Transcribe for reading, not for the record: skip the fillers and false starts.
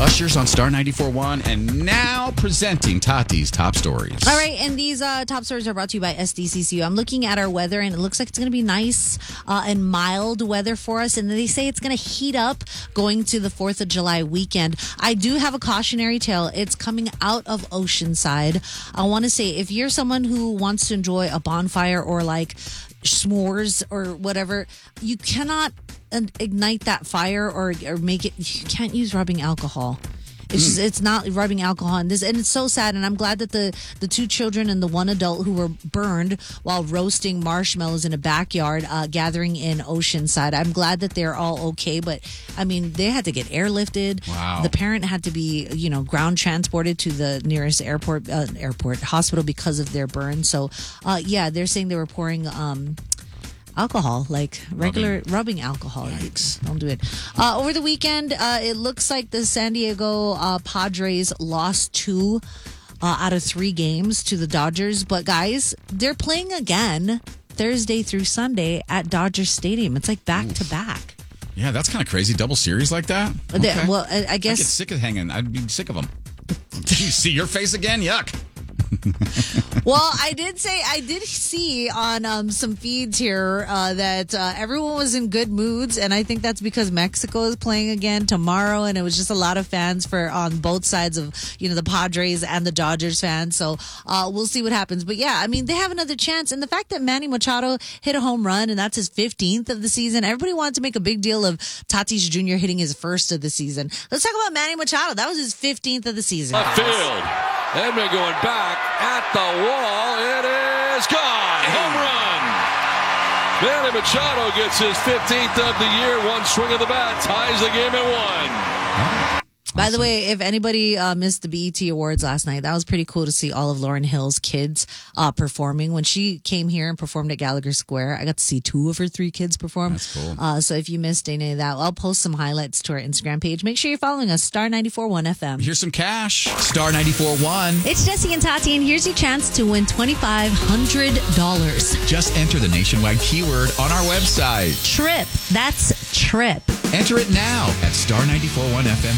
Ushers on Star 94.1, and now presenting Tati's Top Stories. All right, and these top stories are brought to you by SDCCU. I'm looking at our weather, and it looks like it's going to be nice and mild weather for us. And they say it's going to heat up going to the 4th of July weekend. I do have a cautionary tale. It's coming out of Oceanside. I want to say, if you're someone who wants to enjoy a bonfire or like s'mores or whatever, you cannot ignite that fire or make it. You can't use rubbing alcohol. It's just, it's not rubbing alcohol in this, and it's so sad. And I'm glad that the two children and the one adult who were burned while roasting marshmallows in a backyard gathering in Oceanside, I'm glad that they're all okay. But I mean, they had to get airlifted. Wow. The parent had to be, ground transported to the nearest airport hospital because of their burn. So, they're saying they were pouring alcohol, like regular rubbing alcohol. Yikes. Don't do it. Over the weekend, it looks like the San Diego Padres lost 2 out of 3 games to the Dodgers. But guys, they're playing again Thursday through Sunday at Dodger Stadium. It's like back to back. Yeah, that's kind of crazy. Double series like that? Okay. Well, I guess. I'd get sick of hanging. I'd be sick of them. Did you see your face again? Yuck. Well, I did see on some feeds here that everyone was in good moods, and I think that's because Mexico is playing again tomorrow, and it was just a lot of fans on both sides of the Padres and the Dodgers fans. So we'll see what happens. But yeah, I mean, they have another chance, and the fact that Manny Machado hit a home run and that's his 15th of the season, everybody wanted to make a big deal of Tatis Jr. hitting his first of the season. Let's talk about Manny Machado. That was his 15th of the season. Left field. Edman going back at the wall. It is gone. Home run. Manny Machado gets his 15th of the year. One swing of the bat ties the game at 1. By the way, if anybody missed the BET Awards last night, that was pretty cool to see all of Lauryn Hill's kids performing. When she came here and performed at Gallagher Square, I got to see 2 of her 3 kids perform. That's cool. So if you missed any of that, I'll post some highlights to our Instagram page. Make sure you're following us, Star 94.1 FM. Here's some cash. Star 94.1. It's Jesse and Tati, and here's your chance to win $2,500. Just enter the nationwide keyword on our website. Trip. That's trip. Enter it now at Star 94.1 FM.